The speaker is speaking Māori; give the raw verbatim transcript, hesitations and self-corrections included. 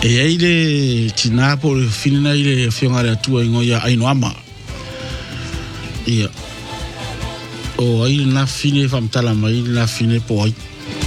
E ai le tina po le finina ile fionga le atua ingo ia aino ama. Ia. O ai na fine famtala mai na fine po ai.